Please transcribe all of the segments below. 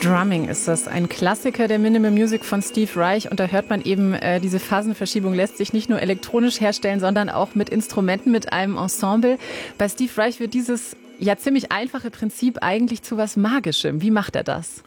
Drumming ist das, ein Klassiker der Minimal Music von Steve Reich. Und da hört man eben, diese Phasenverschiebung lässt sich nicht nur elektronisch herstellen, sondern auch mit Instrumenten, mit einem Ensemble. Bei Steve Reich wird dieses ja ziemlich einfache Prinzip eigentlich zu was Magischem. Wie macht er das?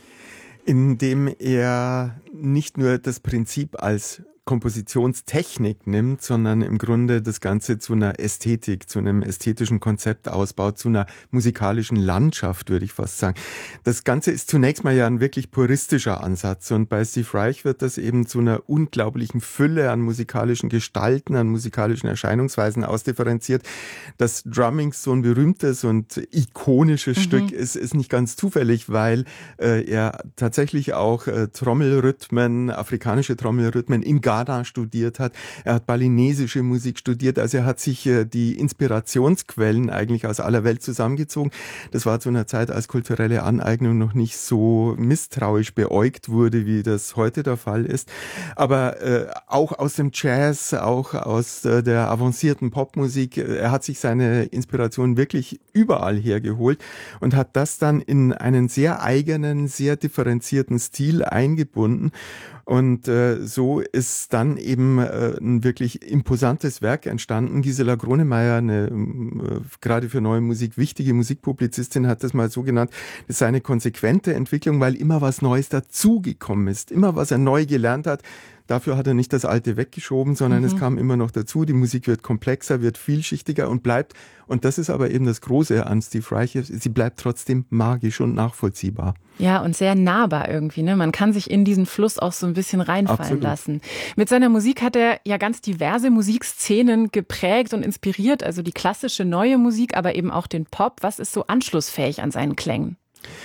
Indem er nicht nur das Prinzip als Kompositionstechnik nimmt, sondern im Grunde das Ganze zu einer Ästhetik, zu einem ästhetischen Konzept ausbaut, zu einer musikalischen Landschaft, würde ich fast sagen. Das Ganze ist zunächst mal ja ein wirklich puristischer Ansatz und bei Steve Reich wird das eben zu einer unglaublichen Fülle an musikalischen Gestalten, an musikalischen Erscheinungsweisen ausdifferenziert. Dass Drumming so ein berühmtes und ikonisches Stück ist nicht ganz zufällig, weil er tatsächlich auch Trommelrhythmen, afrikanische Trommelrhythmen in Ghana studiert hat. Er hat balinesische Musik studiert. Also er hat sich die Inspirationsquellen eigentlich aus aller Welt zusammengezogen. Das war zu einer Zeit, als kulturelle Aneignung noch nicht so misstrauisch beäugt wurde, wie das heute der Fall ist. Aber auch aus dem Jazz, auch aus der avancierten Popmusik. Er hat sich seine Inspiration wirklich überall hergeholt und hat das dann in einen sehr eigenen, sehr differenzierten Stil eingebunden. Und so ist dann eben ein wirklich imposantes Werk entstanden. Gisela Gronemeyer, eine gerade für neue Musik wichtige Musikpublizistin, hat das mal so genannt, das sei eine konsequente Entwicklung, weil immer was Neues dazugekommen ist, immer was er neu gelernt hat. Dafür hat er nicht das Alte weggeschoben, sondern es kam immer noch dazu. Die Musik wird komplexer, wird vielschichtiger und bleibt, und das ist aber eben das Große an Steve Reich, sie bleibt trotzdem magisch und nachvollziehbar. Ja, und sehr nahbar irgendwie, ne? Man kann sich in diesen Fluss auch so ein bisschen reinfallen lassen. Mit seiner Musik hat er ja ganz diverse Musikszenen geprägt und inspiriert, also die klassische neue Musik, aber eben auch den Pop. Was ist so anschlussfähig an seinen Klängen?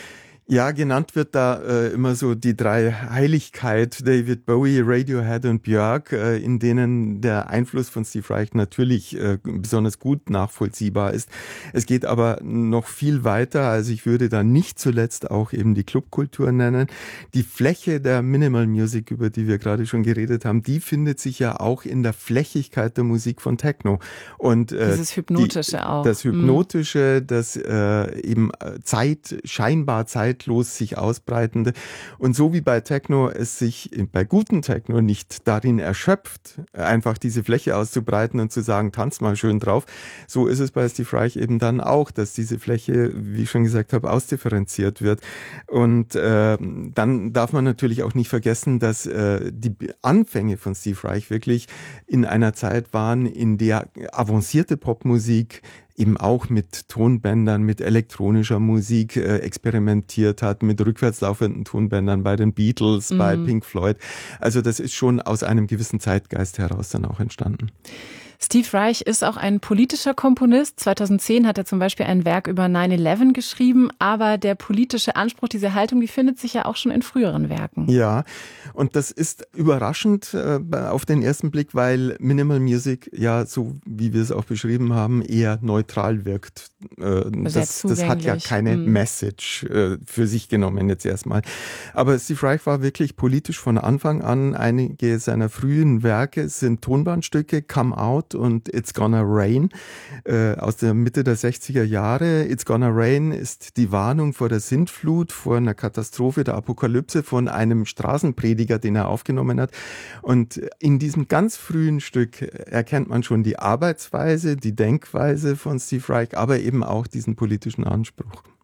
Ja, genannt wird da immer so die drei Heiligkeit, David Bowie, Radiohead und Björk, in denen der Einfluss von Steve Reich natürlich besonders gut nachvollziehbar ist. Es geht aber noch viel weiter, also ich würde da nicht zuletzt auch eben die Clubkultur nennen. Die Fläche der Minimal Music, über die wir gerade schon geredet haben, die findet sich ja auch in der Flächigkeit der Musik von Techno. Und dieses Hypnotische auch. Das Hypnotische, das eben scheinbar zeitlos sich ausbreitende. Und so wie bei Techno es sich bei guten Techno nicht darin erschöpft, einfach diese Fläche auszubreiten und zu sagen, tanz mal schön drauf, so ist es bei Steve Reich eben dann auch, dass diese Fläche, wie ich schon gesagt habe, ausdifferenziert wird. Und dann darf man natürlich auch nicht vergessen, dass die Anfänge von Steve Reich wirklich in einer Zeit waren, in der avancierte Popmusik eben auch mit Tonbändern, mit elektronischer Musik experimentiert hat, mit rückwärts laufenden Tonbändern bei den Beatles, bei Pink Floyd. Also das ist schon aus einem gewissen Zeitgeist heraus dann auch entstanden. Steve Reich ist auch ein politischer Komponist. 2010 hat er zum Beispiel ein Werk über 9/11 geschrieben, aber der politische Anspruch, diese Haltung, die findet sich ja auch schon in früheren Werken. Ja, und das ist überraschend auf den ersten Blick, weil Minimal Music ja, so wie wir es auch beschrieben haben, eher neutral wirkt. Das hat ja keine Message für sich genommen jetzt erstmal. Aber Steve Reich war wirklich politisch von Anfang an. Einige seiner frühen Werke sind Tonbandstücke, Come Out und It's Gonna Rain aus der Mitte der 60er Jahre. It's Gonna Rain ist die Warnung vor der Sintflut, vor einer Katastrophe, der Apokalypse von einem Straßenprediger, den er aufgenommen hat. Und in diesem ganz frühen Stück erkennt man schon die Arbeitsweise, die Denkweise von Steve Reich, aber eben auch diesen politischen Anspruch.